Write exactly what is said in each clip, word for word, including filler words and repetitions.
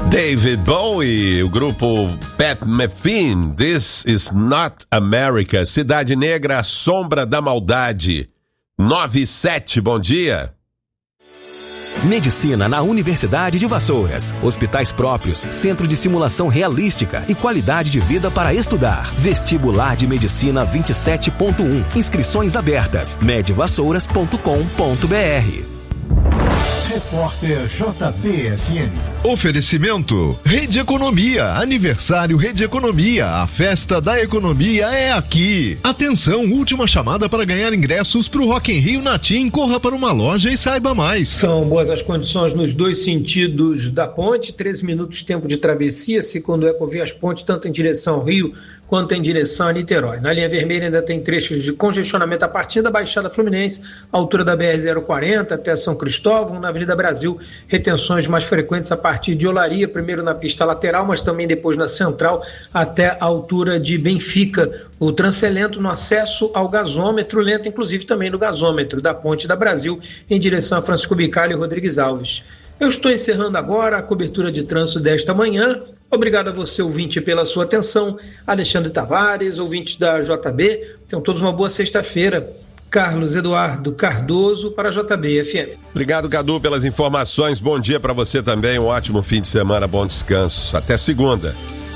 David Bowie, o grupo Pat Metheny, This is Not America, Cidade Negra, Sombra da Maldade. nove e sete, bom dia. Medicina na Universidade de Vassouras. Hospitais próprios, centro de simulação realística e qualidade de vida para estudar. Vestibular de Medicina vinte e sete ponto um. Inscrições abertas. med vassouras ponto com ponto b r. Repórter J B F M. Oferecimento Rede Economia, aniversário Rede Economia, a festa da economia é aqui. Atenção, última chamada para ganhar ingressos para o Rock in Rio na TIM. Corra para uma loja e saiba mais. São boas as condições nos dois sentidos da ponte, treze minutos de tempo de travessia, segundo o Ecovias Ponte, tanto em direção ao Rio quanto em direção a Niterói. Na linha vermelha ainda tem trechos de congestionamento a partir da Baixada Fluminense, altura da B R zero quarenta até São Cristóvão. Na Avenida Brasil, retenções mais frequentes a partir de Olaria, primeiro na pista lateral, mas também depois na central, até a altura de Benfica. O trânsito é lento no acesso ao gasômetro, lento inclusive também no gasômetro da Ponte da Brasil, em direção a Francisco Bicalho e Rodrigues Alves. Eu estou encerrando agora a cobertura de trânsito desta manhã. Obrigado a você, ouvinte, pela sua atenção. Alexandre Tavares, ouvintes da J B, tenham todos uma boa sexta-feira. Carlos Eduardo Cardoso para a J B F M. Obrigado, Cadu, pelas informações. Bom dia para você também, um ótimo fim de semana, bom descanso. Até segunda.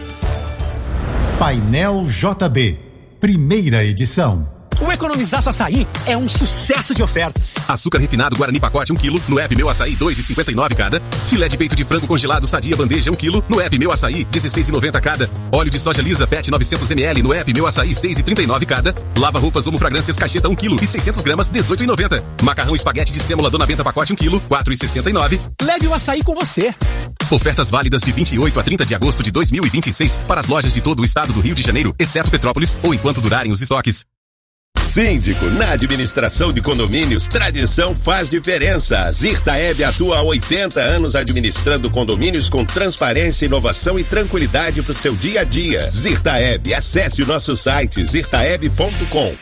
Painel J B, primeira edição. O Economizaço Açaí é um sucesso de ofertas. Açúcar refinado Guarani pacote um quilo, no app Meu Açaí dois reais e cinquenta e nove cada. Filé de peito de frango congelado Sadia bandeja um quilo, no app Meu Açaí dezesseis reais e noventa cada. Óleo de soja lisa Pet novecentos mililitros no app Meu Açaí seis reais e trinta e nove cada. Lava roupas Omo Fragrâncias Cacheta um quilo e seiscentos gramas dezoito reais e noventa. Macarrão espaguete de sêmola Dona Benta pacote um quilo, quatro reais e sessenta e nove. Leve o açaí com você. Ofertas válidas de vinte e oito a trinta de agosto de dois mil e vinte e seis para as lojas de todo o estado do Rio de Janeiro, exceto Petrópolis, ou enquanto durarem os estoques. Síndico, na administração de condomínios, tradição faz diferença. Zirtaeb atua há oitenta anos administrando condomínios com transparência, inovação e tranquilidade para o seu dia a dia. Zirtaeb, acesse o nosso site zirtaeb ponto com.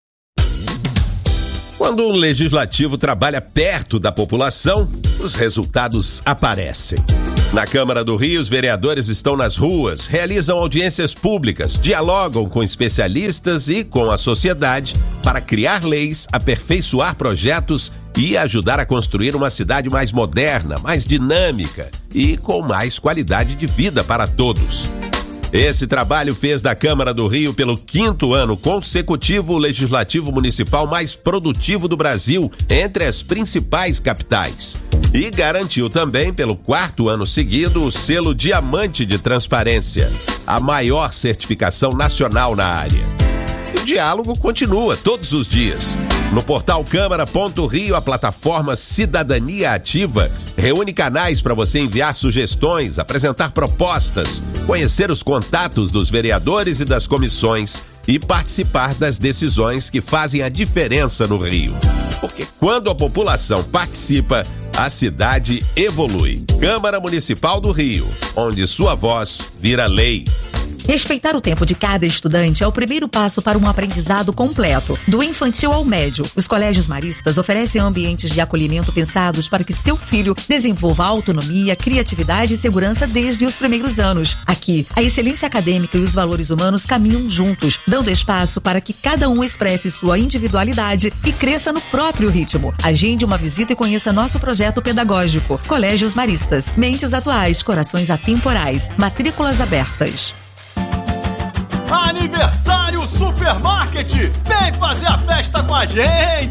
Quando o legislativo trabalha perto da população, os resultados aparecem. Na Câmara do Rio, os vereadores estão nas ruas, realizam audiências públicas, dialogam com especialistas e com a sociedade para criar leis, aperfeiçoar projetos e ajudar a construir uma cidade mais moderna, mais dinâmica e com mais qualidade de vida para todos. Esse trabalho fez da Câmara do Rio, pelo quinto ano consecutivo, o legislativo municipal mais produtivo do Brasil, entre as principais capitais. E garantiu também, pelo quarto ano seguido, o selo Diamante de Transparência, a maior certificação nacional na área. E o diálogo continua todos os dias. No portal Câmara ponto Rio, a plataforma Cidadania Ativa reúne canais para você enviar sugestões, apresentar propostas, conhecer os contatos dos vereadores e das comissões e participar das decisões que fazem a diferença no Rio. Porque quando a população participa, a cidade evolui. Câmara Municipal do Rio, onde sua voz vira lei. Respeitar o tempo de cada estudante é o primeiro passo para um aprendizado completo, do infantil ao médio. Os colégios maristas oferecem ambientes de acolhimento pensados para que seu filho desenvolva autonomia, criatividade e segurança desde os primeiros anos. Aqui, a excelência acadêmica e os valores humanos caminham juntos, dando espaço para que cada um expresse sua individualidade e cresça no próprio ritmo. Agende uma visita e conheça nosso projeto pedagógico. Colégios Maristas, mentes atuais, corações atemporais, matrículas abertas. Aniversário Supermarket! Vem fazer a festa com a gente!